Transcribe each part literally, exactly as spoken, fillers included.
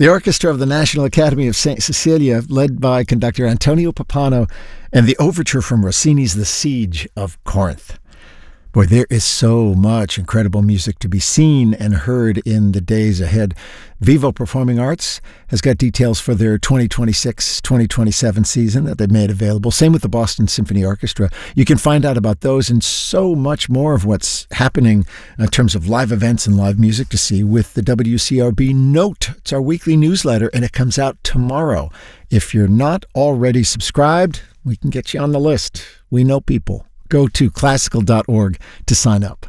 The orchestra of the National Academy of Saint Cecilia, led by conductor Antonio Pappano, and the overture from Rossini's The Siege of Corinth. Boy, there is so much incredible music to be seen and heard in the days ahead. Vivo Performing Arts has got details for their twenty twenty-six twenty twenty-seven season that they've made available. Same with the Boston Symphony Orchestra. You can find out about those and so much more of what's happening in terms of live events and live music to see with the W C R B Note. It's our weekly newsletter, and it comes out tomorrow. If you're not already subscribed, we can get you on the list. We know people. Go to classical dot org to sign up.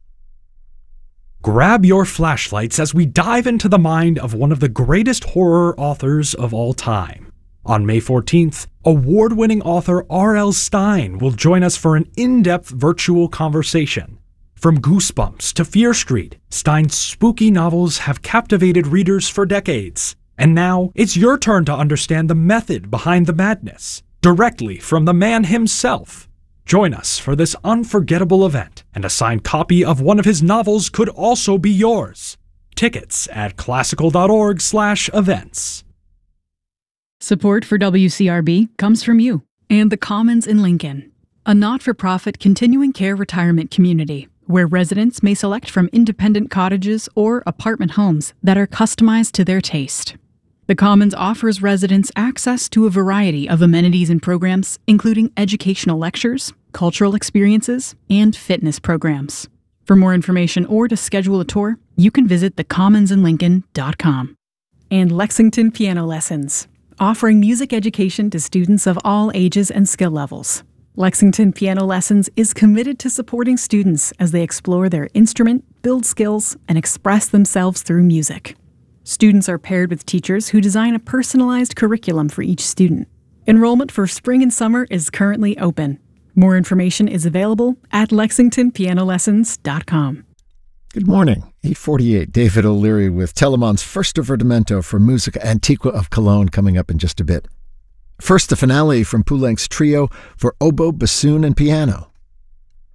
Grab your flashlights as we dive into the mind of one of the greatest horror authors of all time. On May fourteenth, award-winning author R L Stine will join us for an in-depth virtual conversation. From Goosebumps to Fear Street, Stine's spooky novels have captivated readers for decades. And now, it's your turn to understand the method behind the madness, directly from the man himself. Join us for this unforgettable event, and a signed copy of one of his novels could also be yours. Tickets at classical dot org slash events. Support for W C R B comes from you and the Commons in Lincoln, a not-for-profit continuing care retirement community where residents may select from independent cottages or apartment homes that are customized to their taste. The Commons offers residents access to a variety of amenities and programs, including educational lectures, cultural experiences, and fitness programs. For more information or to schedule a tour, you can visit the commons in lincoln dot com. And Lexington Piano Lessons, offering music education to students of all ages and skill levels. Lexington Piano Lessons is committed to supporting students as they explore their instrument, build skills, and express themselves through music. Students are paired with teachers who design a personalized curriculum for each student. Enrollment for spring and summer is currently open. More information is available at lexington piano lessons dot com. Good morning. eight forty-eight, David O'Leary with Telemon's first divertimento for Musica Antiqua of Cologne coming up in just a bit. First, the finale from Poulenc's trio for oboe, bassoon, and piano.